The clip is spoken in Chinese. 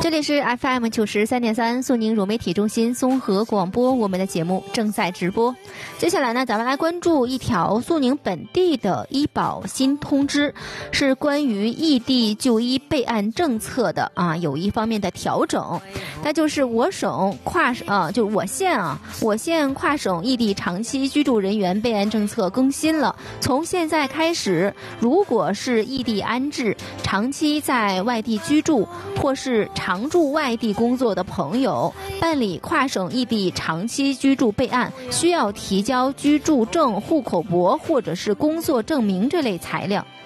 这里是 FM93.3苏宁融媒体中心综合广播，我们的节目正在直播。接下来呢，咱们来关注一条苏宁本地的医保新通知，是关于异地就医备案政策的有一方面的调整，那就是我省我县跨省异地长期居住人员备案政策更新了。从现在开始，如果是异地安置、长期在外地居住或是常驻外地工作的朋友，办理跨省异地长期居住备案，需要提交居住证、户口簿或者是工作证明这类材料。